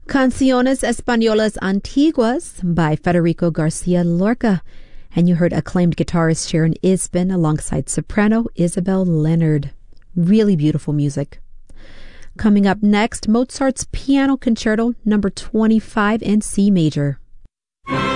Canciones Españolas Antiguas by Federico Garcia Lorca. And you heard acclaimed guitarist Sharon Isbin alongside soprano Isabel Leonard. Really beautiful music. Coming up next, Mozart's Piano Concerto number 25 in C major.